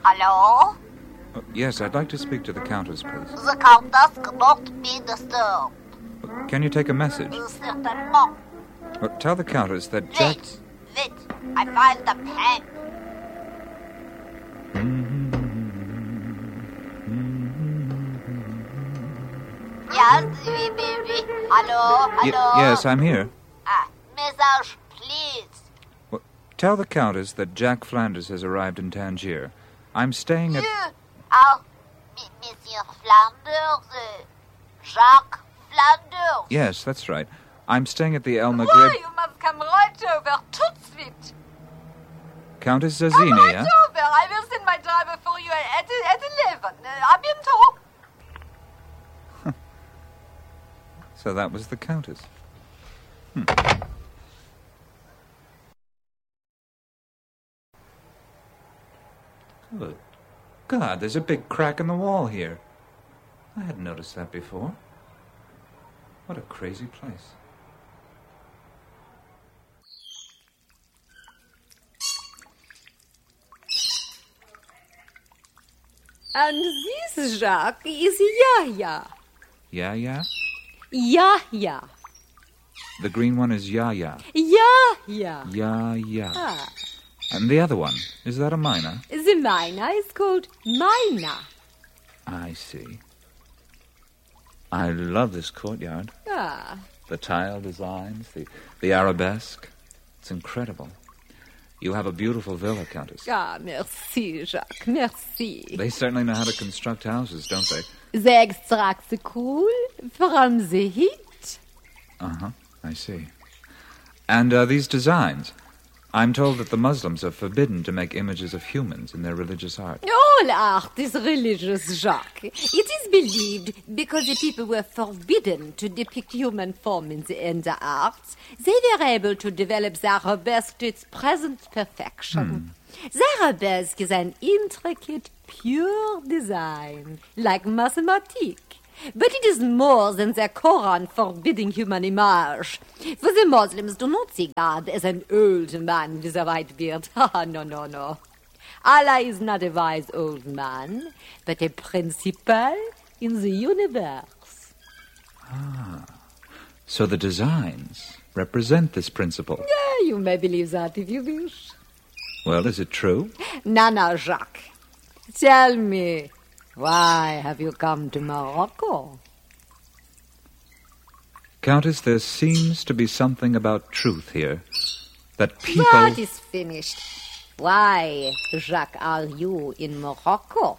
Hello? Yes, I'd like to speak to the Countess, please. The Countess cannot be disturbed. Can you take a message? Certainement. Tell the Countess that Jack... Wait. I find the pen. Yes, oui. Hello? Yes, I'm here. Message, please. Tell the Countess that Jack Flanders has arrived in Tangier. I'm staying at... Monsieur Flanders, Jacques Flanders. Yes, that's right. I'm staying at the El Maghrib... Oh, you must come right over, tout de suite. Countess Zazzini, Come right eh? over. I will send my driver for you at 11. À bientôt. So that was the Countess. Good God, there's a big crack in the wall here. I hadn't noticed that before. What a crazy place. And this, Jacques, is Yahya. Yahya? Yahya. The green one is Yahya. Yahya. Yahya. Ah. And the other one, is that a minor? The minor is called Mina. I see. I love this courtyard. Ah. The tile designs, the arabesque. It's incredible. You have a beautiful villa, Countess. Ah, merci, Jacques, merci. They certainly know how to construct houses, don't they? They extract the cool from the heat. Uh-huh, I see. And these designs. I'm told that the Muslims are forbidden to make images of humans in their religious art. All art is religious, Jacques. It is believed because the people were forbidden to depict human form in the arts, they were able to develop the arabesque to its present perfection. The arabesque is an intricate, pure design, like mathematics. But it is more than the Quran forbidding human image. For the Muslims do not see God as an old man with a white beard. No. Allah is not a wise old man, but a principle in the universe. Ah, so the designs represent this principle. Yeah, you may believe that if you wish. Well, is it true? Nana Jacques, tell me, why have you come to Morocco? Countess, there seems to be something about truth here. That people... That is finished. Why, Jacques, are you in Morocco?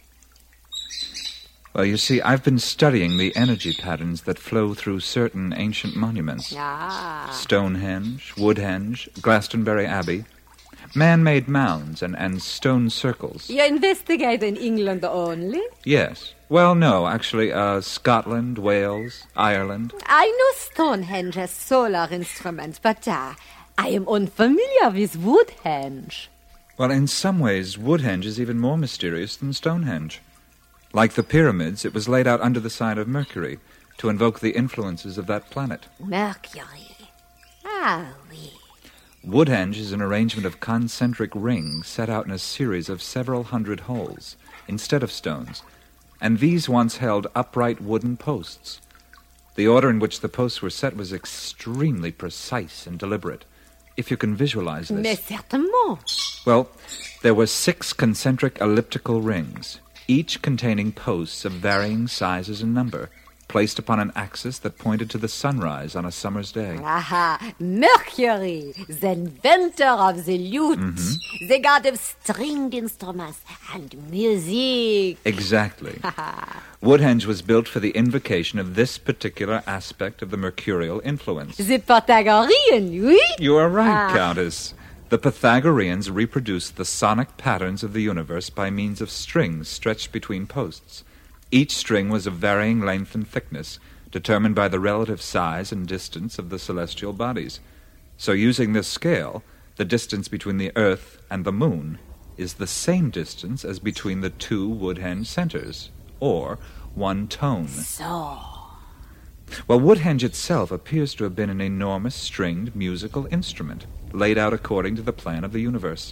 Well, you see, I've been studying the energy patterns that flow through certain ancient monuments. Ah. Stonehenge, Woodhenge, Glastonbury Abbey. Man-made mounds and stone circles. You investigate in England only? Yes. Well, no, actually, Scotland, Wales, Ireland. I know Stonehenge has solar instruments, but I am unfamiliar with Woodhenge. Well, in some ways, Woodhenge is even more mysterious than Stonehenge. Like the pyramids, it was laid out under the sign of Mercury to invoke the influences of that planet. Mercury. Ah, oui. Woodhenge is an arrangement of concentric rings set out in a series of several hundred holes, instead of stones, and these once held upright wooden posts. The order in which the posts were set was extremely precise and deliberate, if you can visualize this. Mais certainement. Well, there were 6 concentric elliptical rings, each containing posts of varying sizes and number, placed upon an axis that pointed to the sunrise on a summer's day. Aha, Mercury, the inventor of the lute, the god of stringed instruments and music. Exactly. Woodhenge was built for the invocation of this particular aspect of the mercurial influence. The Pythagorean, oui? You are right, Ah. Countess. The Pythagoreans reproduced the sonic patterns of the universe by means of strings stretched between posts. Each string was of varying length and thickness, determined by the relative size and distance of the celestial bodies. So using this scale, the distance between the Earth and the Moon is the same distance as between the 2 Woodhenge centers, or 1 tone. So, Well, Woodhenge itself appears to have been an enormous stringed musical instrument, laid out according to the plan of the universe.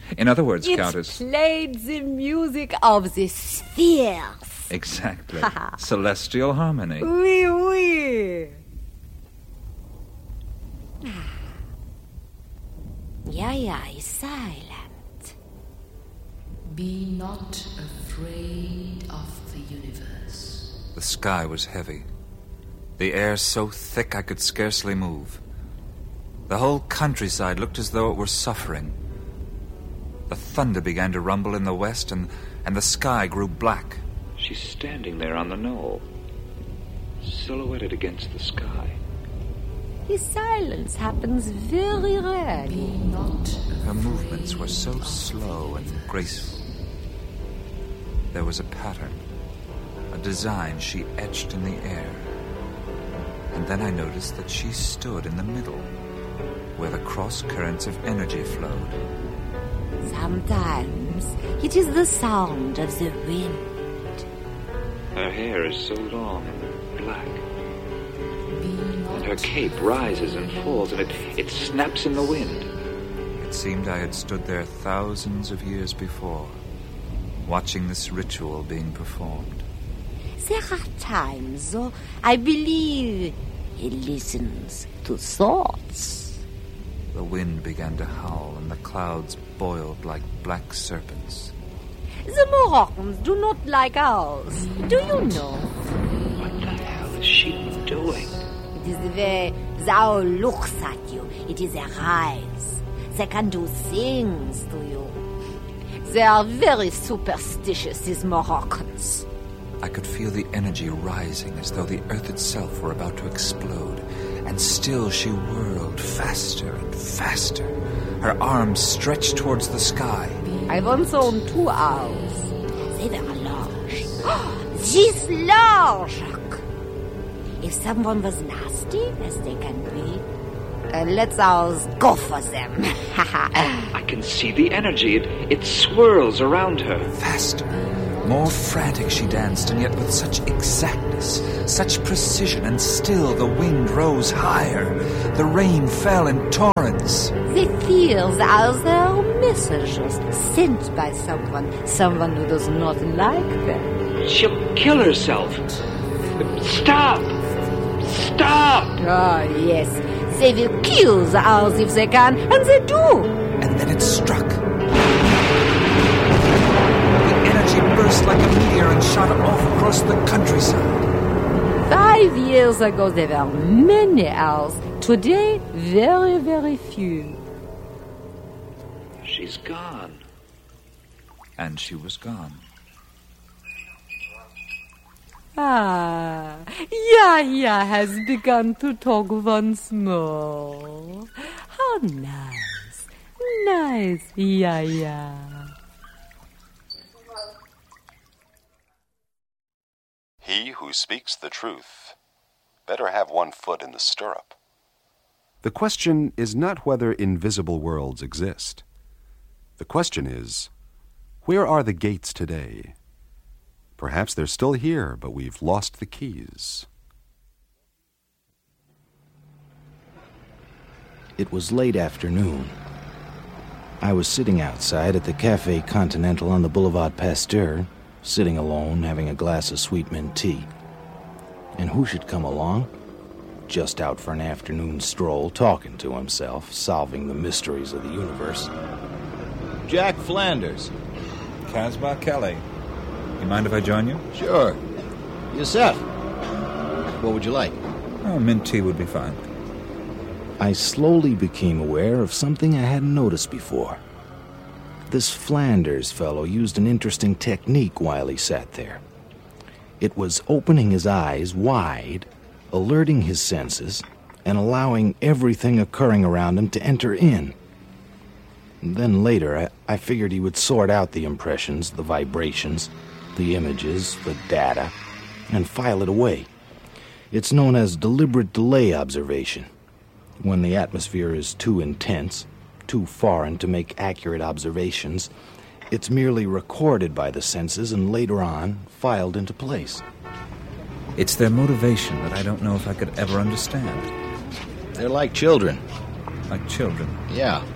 In other words, It Countess... played the music of the spheres. Exactly. Celestial harmony. Oui, oui. Yaya is silent. Be not afraid of the universe. The sky was heavy. The air so thick I could scarcely move. The whole countryside looked as though it were suffering. The thunder began to rumble in the west, and the sky grew black. She's standing there on the knoll, silhouetted against the sky. His silence happens very rarely. Be not Her movements were so slow and graceful. There was a pattern, a design she etched in the air. And then I noticed that she stood in the middle, where the cross currents of energy flowed. Sometimes it is the sound of the wind. Her hair is so long and black, be not and her cape rises and falls, and it snaps in the wind. It seemed I had stood there thousands of years before, watching this ritual being performed. There are times, though, I believe he listens to thoughts. The wind began to howl, and the clouds boiled like black serpents. The Moroccans do not like owls. Do you know? What the hell is she doing? It is the way the owl looks at you. It is their eyes. They can do things to you. They are very superstitious, these Moroccans. I could feel the energy rising as though the earth itself were about to explode. And still she whirled faster and faster. Her arms stretched towards the sky. I once owned 2 owls. They were large. This large! If someone was nasty, as they can be, let owls go for them. I can see the energy. It swirls around her. Faster. More frantic she danced, and yet with such exactness, such precision, and still the wind rose higher. The rain fell in torrents. They feel as their messengers sent by someone who does not like them. She'll kill herself. Stop! Stop! Ah, yes. They will kill the owls if they can, and they do. And then it struck. Burst like a meteor and shot off across the countryside. 5 years ago, there were many owls. Today, very, very few. She's gone. And she was gone. Ah, Yaya has begun to talk once more. How nice. Nice, Yaya. He who speaks the truth better have one foot in the stirrup. The question is not whether invisible worlds exist. The question is, where are the gates today? Perhaps they're still here, but we've lost the keys. It was late afternoon. I was sitting outside at the Café Continental on the Boulevard Pasteur, sitting alone, having a glass of sweet mint tea. And who should come along? Just out for an afternoon stroll, talking to himself, solving the mysteries of the universe. Jack Flanders. Casbah Kelly. You mind if I join you? Sure. Yusef. What would you like? Oh, mint tea would be fine. I slowly became aware of something I hadn't noticed before. This Flanders fellow used an interesting technique while he sat there. It was opening his eyes wide, alerting his senses, and allowing everything occurring around him to enter in. And then later, I figured he would sort out the impressions, the vibrations, the images, the data, and file it away. It's known as deliberate delay observation. When the atmosphere is too intense, too foreign to make accurate observations, it's merely recorded by the senses and later on filed into place. It's their motivation that I don't know if I could ever understand. They're like children. Like children? Yeah.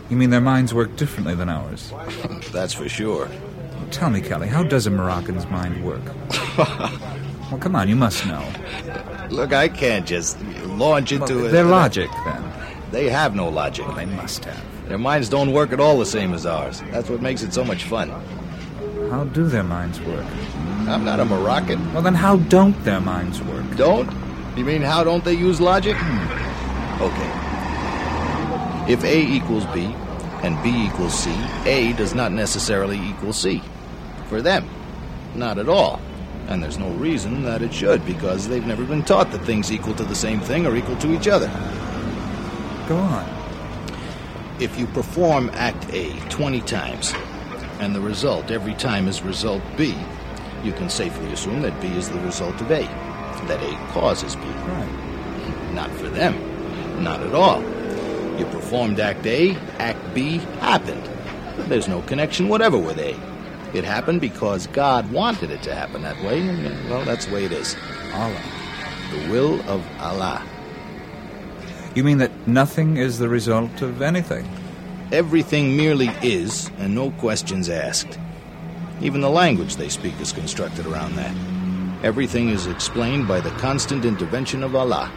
You mean their minds work differently than ours? That's for sure. Tell me, Kelly, how does a Moroccan's mind work? Well, come on, you must know. Look, I can't just launch into it. Their logic, then. They have no logic. Well, they must have. Their minds don't work at all the same as ours. That's what makes it so much fun. How do their minds work? I'm not a Moroccan. Well, then how don't their minds work? Don't? You mean how don't they use logic? Okay. If A equals B and B equals C, A does not necessarily equal C. For them, not at all. And there's no reason that it should, because they've never been taught that things equal to the same thing are equal to each other. Go on. If you perform Act A 20 times, and the result every time is result B, you can safely assume that B is the result of A, that A causes B. Right. Not for them. Not at all. You performed Act A, Act B happened. There's no connection whatever with A. It happened because God wanted it to happen that way, and, well, that's the way it is. Allah. The will of Allah. You mean that nothing is the result of anything? Everything merely is, and no questions asked. Even the language they speak is constructed around that. Everything is explained by the constant intervention of Allah.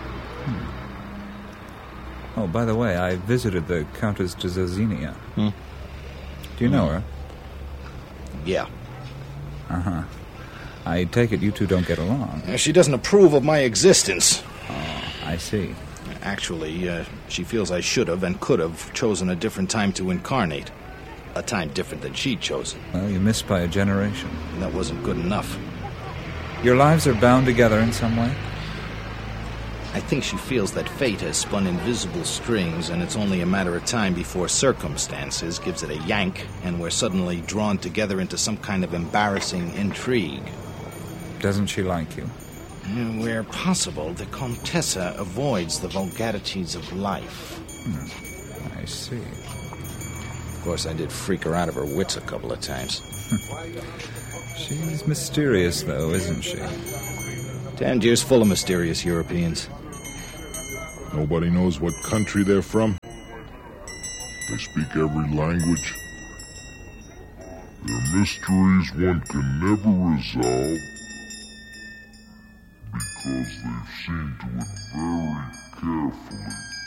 Oh, by the way, I visited the Countess de Zazinia. Do you know her? Yeah. Uh-huh. I take it you two don't get along. She doesn't approve of my existence. Oh, I see. Actually, she feels I should have and could have chosen a different time to incarnate. A time different than she'd chosen. Well, you missed by a generation. That wasn't good enough. Your lives are bound together in some way? I think she feels that fate has spun invisible strings, and it's only a matter of time before circumstances gives it a yank, and we're suddenly drawn together into some kind of embarrassing intrigue. Doesn't she like you? Where possible, the Contessa avoids the vulgarities of life. I see. Of course, I did freak her out of her wits a couple of times. She's mysterious, though, isn't she? Tangier's full of mysterious Europeans. Nobody knows what country they're from. They speak every language. They're mysteries one can never resolve because they've seen to it very carefully.